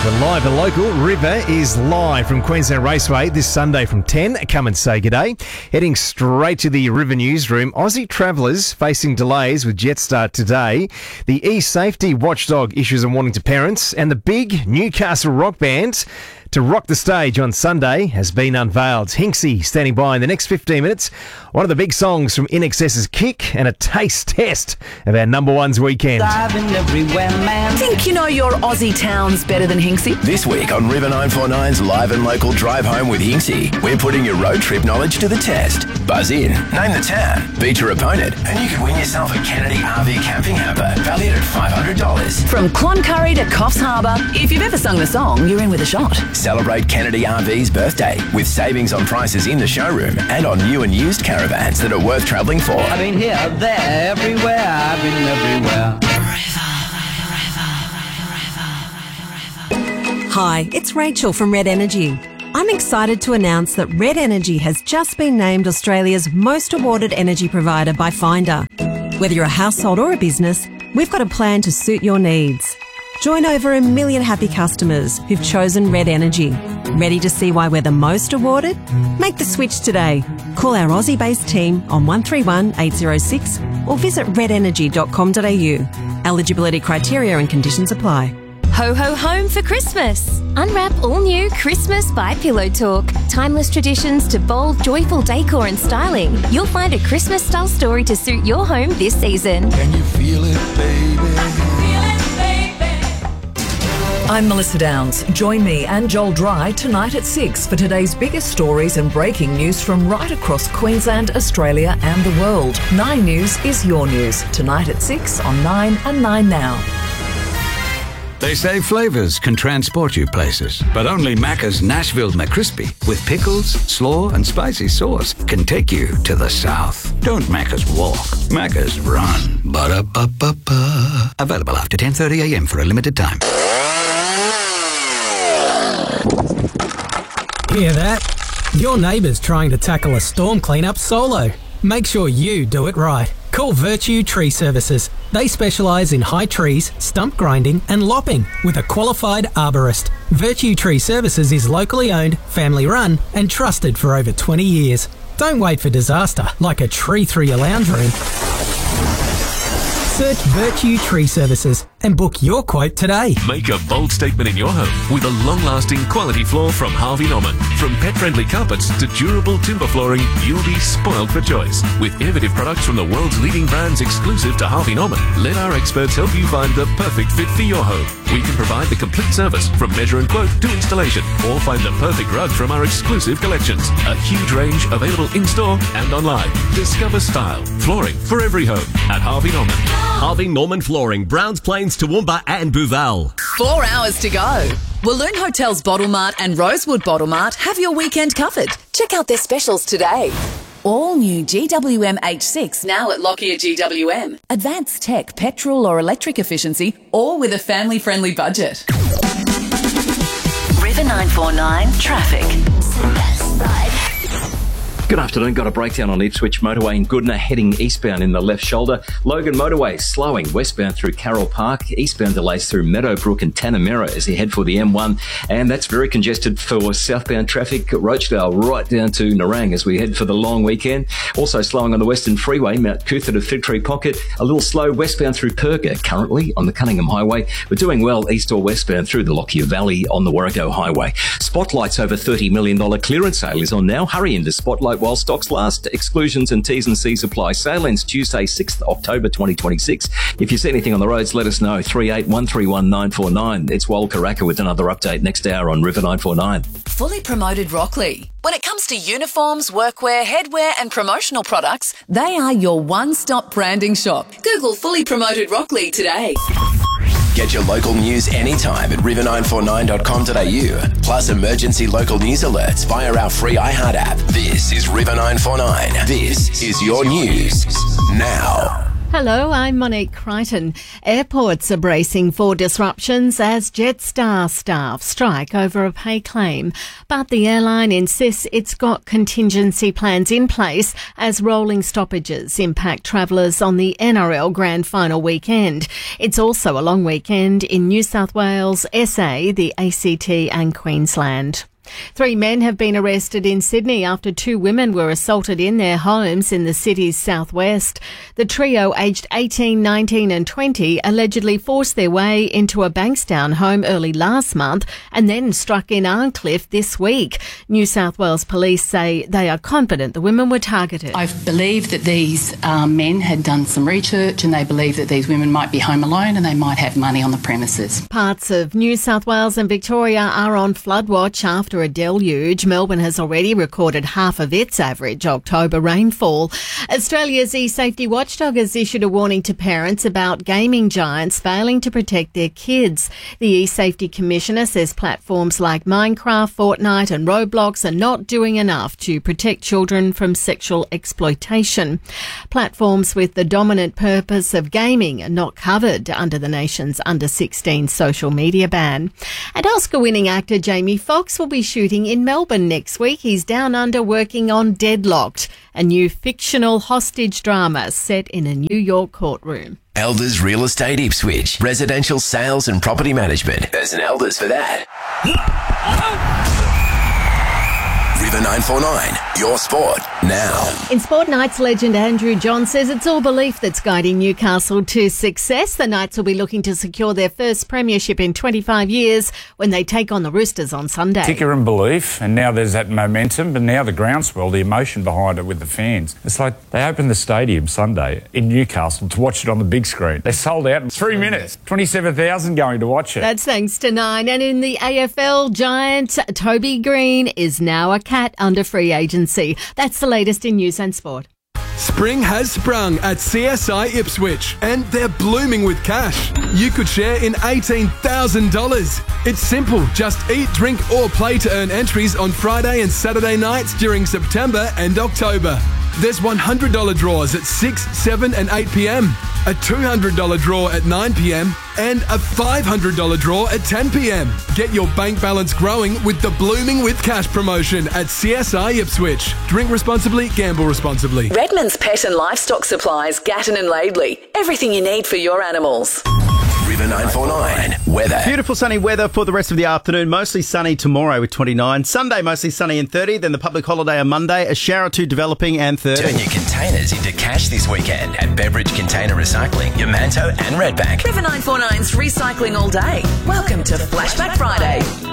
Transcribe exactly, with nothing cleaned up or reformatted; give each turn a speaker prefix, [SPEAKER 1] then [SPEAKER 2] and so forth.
[SPEAKER 1] The live and local River is live from Queensland Raceway this Sunday from ten. Come and say g'day. Heading straight to the River newsroom, Aussie travellers facing delays with Jetstar today. The e-safety watchdog issues a warning to parents, and the big Newcastle rock band to rock the stage on Sunday has been unveiled. Hinksy standing by in the next fifteen minutes. One of the big songs from In Excess's Kick and a taste test of our number ones weekend.
[SPEAKER 2] Think you know your Aussie towns better than Hinksy?
[SPEAKER 3] This week on River nine forty-nine's Live and Local Drive Home with Hinksy, we're putting your road trip knowledge to the test. Buzz in, name the town, beat your opponent, and you can win yourself a Kennedy R V camping hamper valued at five hundred dollars.
[SPEAKER 2] From Cloncurry to Coffs Harbour, if you've ever sung the song, you're in with a shot.
[SPEAKER 3] Celebrate Kennedy R V's birthday with savings on prices in the showroom and on new and used caravans that are worth travelling for.
[SPEAKER 4] I've been here, there, everywhere, I've been everywhere.
[SPEAKER 5] Hi, it's Rachel from Red Energy. I'm excited to announce that Red Energy has just been named Australia's most awarded energy provider by Finder. Whether you're a household or a business, we've got a plan to suit your needs. Join over a million happy customers who've chosen Red Energy. Ready to see why we're the most awarded? Make the switch today. Call our Aussie-based team on one three one, eight zero six or visit red energy dot com dot a u. Eligibility criteria and conditions apply.
[SPEAKER 6] Ho ho home for Christmas. Unwrap all new Christmas by Pillow Talk. Timeless traditions to bold, joyful decor and styling. You'll find a Christmas style story to suit your home this season.
[SPEAKER 7] Can you feel it, baby?
[SPEAKER 8] I'm Melissa Downs. Join me and Joel Dry tonight at six for today's biggest stories and breaking news from right across Queensland, Australia and the world. Nine News is your news. Tonight at six on Nine and Nine Now.
[SPEAKER 9] They say flavours can transport you places, but only Macca's Nashville McCrispy with pickles, slaw and spicy sauce can take you to the south. Don't Macca's walk, Macca's run. Ba-da-ba-ba-ba. Available after ten thirty a m for a limited time.
[SPEAKER 10] Hear that? Your neighbour's trying to tackle a storm cleanup solo. Make sure you do it right. Call Virtue Tree Services. They specialise in high trees, stump grinding and lopping with a qualified arborist. Virtue Tree Services is locally owned, family run and trusted for over twenty years. Don't wait for disaster like a tree through your lounge room. Search Virtue Tree Services and book your quote today.
[SPEAKER 11] Make a bold statement in your home with a long-lasting quality floor from Harvey Norman. From pet-friendly carpets to durable timber flooring, you'll be spoiled for choice. With innovative products from the world's leading brands exclusive to Harvey Norman, let our experts help you find the perfect fit for your home. We can provide the complete service from measure and quote to installation, or find the perfect rug from our exclusive collections. A huge range available in-store and online. Discover style, flooring for every home at Harvey Norman.
[SPEAKER 12] Harvey Norman Flooring, Browns Plains, Toowoomba and Booval.
[SPEAKER 2] Four hours to go. Walloon Hotels Bottle Mart and Rosewood Bottle Mart have your weekend covered. Check out their specials today. All new G W M H six now at Lockyer G W M. Advanced tech, petrol or electric efficiency, all with a family-friendly budget. River nine forty-nine Traffic.
[SPEAKER 13] Good afternoon. Got a breakdown on Ipswich Motorway in Goodna, heading eastbound in the left shoulder. Logan Motorway slowing westbound through Carroll Park. Eastbound delays through Meadowbrook and Tanamera as you head for the M one. And that's very congested for southbound traffic. Rochdale right down to Nerang as we head for the long weekend. Also slowing on the Western Freeway, Mount Cootha to Fig Tree Pocket. A little slow westbound through Perga currently on the Cunningham Highway. We're doing well east or westbound through the Lockyer Valley on the Warrego Highway. Spotlight's over thirty million dollars clearance sale is on now. Hurry into Spotlight while stocks last. Exclusions and T's and C's apply. Sale ends Tuesday, sixth October twenty twenty-six. If you see anything on the roads, let us know. three eight one three one nine four nine. It's Wal Karaka with another update next hour on River nine forty-nine.
[SPEAKER 2] Fully Promoted Rockley. When it comes to uniforms, workwear, headwear and promotional products, they are your one-stop branding shop. Google Fully Promoted Rockley today.
[SPEAKER 3] Get your local news anytime at river nine forty-nine dot com dot a u. Plus emergency local news alerts via our free iHeart app. This is River nine forty-nine. This is your news now.
[SPEAKER 14] Hello, I'm Monique Crichton. Airports are bracing for disruptions as Jetstar staff strike over a pay claim. But the airline insists it's got contingency plans in place as rolling stoppages impact travellers on the N R L Grand Final weekend. It's also a long weekend in New South Wales, S A, the A C T and Queensland. Three men have been arrested in Sydney after two women were assaulted in their homes in the city's southwest. The trio, aged eighteen, nineteen and twenty, allegedly forced their way into a Bankstown home early last month and then struck in Arncliffe this week. New South Wales police say they are confident the women were targeted.
[SPEAKER 15] I believe that these um, men had done some research and they believe that these women might be home alone and they might have money on the premises.
[SPEAKER 14] Parts of New South Wales and Victoria are on flood watch after a deluge. Melbourne has already recorded half of its average October rainfall. Australia's e-safety watchdog has issued a warning to parents about gaming giants failing to protect their kids. The e-safety commissioner says platforms like Minecraft, Fortnite and Roblox are not doing enough to protect children from sexual exploitation. Platforms with the dominant purpose of gaming are not covered under the nation's under sixteen social media ban. And Oscar-winning actor Jamie Foxx will be shooting in Melbourne next week. He's down under working on Deadlocked, a new fictional hostage drama set in a New York courtroom.
[SPEAKER 3] Elders Real Estate Ipswich. Residential sales and property management. There's an Elders for that. River nine four nine, your sport now.
[SPEAKER 14] In Sport Knights legend Andrew John says it's all belief that's guiding Newcastle to success. The Knights will be looking to secure their first premiership in twenty-five years when they take on the Roosters on Sunday.
[SPEAKER 16] Ticker and belief, and now there's that momentum, but now the groundswell, the emotion behind it with the fans. It's like they opened the stadium Sunday in Newcastle to watch it on the big screen. They sold out in three minutes. twenty-seven thousand going to watch it.
[SPEAKER 14] That's thanks to Nine. And in the A F L, giant Toby Green is now a cat under free agency. That's the latest in news and sport.
[SPEAKER 17] Spring has sprung at C S I Ipswich and they're blooming with cash. You could share in eighteen thousand dollars. It's simple. Just eat, drink or play to earn entries on Friday and Saturday nights during September and October. There's one hundred dollars draws at six, seven and eight p.m, a two hundred dollars draw at nine p.m and a five hundred dollars draw at ten p.m. Get your bank balance growing with the Blooming with Cash promotion at C S I Ipswich. Drink responsibly, gamble responsibly.
[SPEAKER 2] Redmond's Pet and Livestock Supplies, Gatton and Laidley. Everything you need for your animals.
[SPEAKER 3] River nine four nine, weather.
[SPEAKER 18] Beautiful sunny weather for the rest of the afternoon. Mostly sunny tomorrow with twenty-nine. Sunday mostly sunny and thirty. Then the public holiday on Monday. A shower or two developing and thirty.
[SPEAKER 3] Turn your containers into cash this weekend at Beveridge Container Recycling, Yamanto and Redbank.
[SPEAKER 2] River nine four nine's recycling all day. Welcome to Flashback Friday.